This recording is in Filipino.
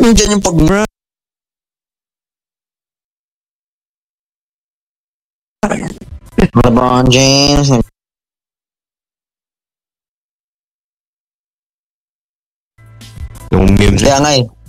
Nandiyan yung pag... LeBron James. Yung memes. Kaya nga eh.